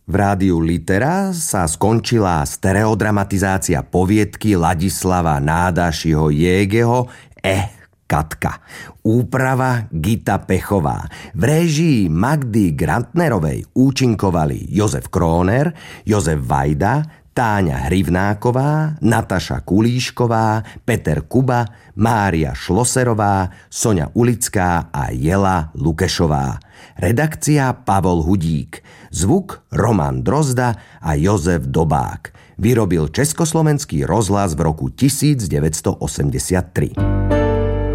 V rádiu Litera sa skončila stereodramatizácia poviedky Ladislava Nádašiho Jégeho Katka. Úprava Gita Pechová. V réžii Magdy Grantnerovej účinkovali Jozef Króner, Jozef Vajda, Táňa Hrivnáková, Nataša Kulíšková, Peter Kuba, Mária Šloserová, Soňa Ulická a Jela Lukešová. Redakcia Pavol Hudík. Zvuk Roman Drozda a Jozef Dobák. Vyrobil Československý rozhlas v roku 1983.